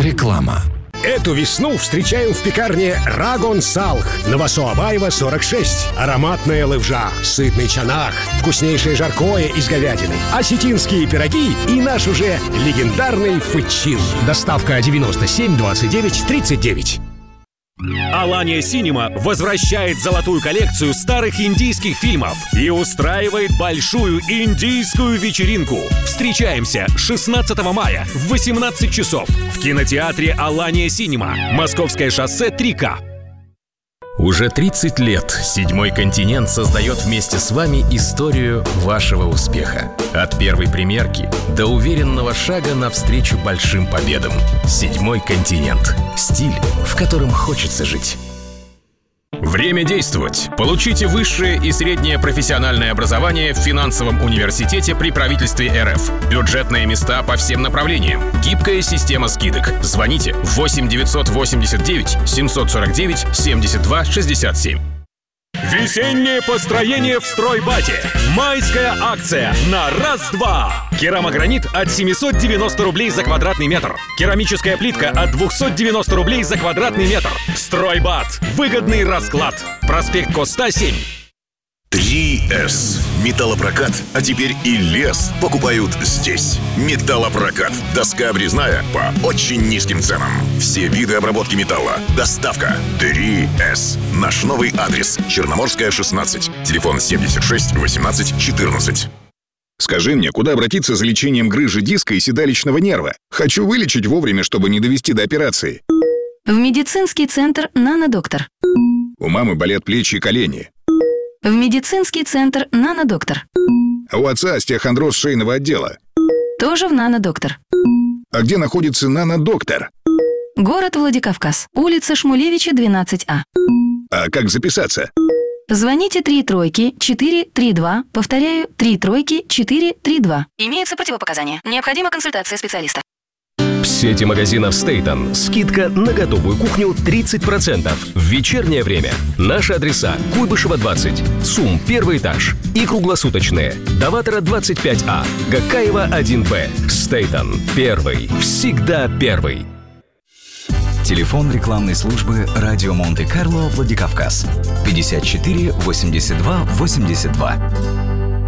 Реклама. Эту весну встречаем в пекарне Рагон Салх. Новосоабаева, 46. Ароматная лывжа, сытный чанах, вкуснейшее жаркое из говядины, осетинские пироги и наш уже легендарный фычин. Доставка 97 29 39. Alanya Cinema возвращает золотую коллекцию старых индийских фильмов и устраивает большую индийскую вечеринку. Встречаемся 16 мая в 18 часов в кинотеатре Alanya Cinema. Московское шоссе 3К. Уже 30 лет «Седьмой континент» создает вместе с вами историю вашего успеха. От первой примерки до уверенного шага навстречу большим победам. «Седьмой континент». Стиль, в котором хочется жить. Время действовать. Получите высшее и среднее профессиональное образование в финансовом университете при правительстве РФ. Бюджетные места по всем направлениям. Гибкая система скидок. Звоните 8 989 749 72 67. Весеннее построение в Стройбате. Майская акция на раз-два. Керамогранит от 790 рублей за квадратный метр. Керамическая плитка от 290 рублей за квадратный метр. Стройбат. Выгодный расклад. Проспект Коста, 7. 3С. Металлопрокат, а теперь и лес покупают здесь. Металлопрокат. Доска обрезная по очень низким ценам. Все виды обработки металла. Доставка. 3С. Наш новый адрес. Черноморская, 16. Телефон 76 18 14. Скажи мне, куда обратиться за лечением грыжи диска и седалищного нерва? Хочу вылечить вовремя, чтобы не довести до операции. В медицинский центр «Нанодоктор». У мамы болят плечи и колени. В медицинский центр «Нанодоктор». А у отца остеохондроз шейного отдела. Тоже в «Нанодоктор». А где находится «Нанодоктор»? Город Владикавказ. Улица Шмулевича, 12А. А как записаться? Звоните 3-4-32. Повторяю, 3-4-32. Имеются противопоказания. Необходима консультация специалиста. В сети магазинов Стейтон скидка на готовую кухню 30%. В вечернее время. Наши адреса: Куйбышева, 20, ЦУМ, 1 этаж и круглосуточные. Доватора, 25А, Гакаева, 1Б. Стейтон. Первый. Всегда первый. Телефон рекламной службы «Радио Монте-Карло, Владикавказ» 54 82 82.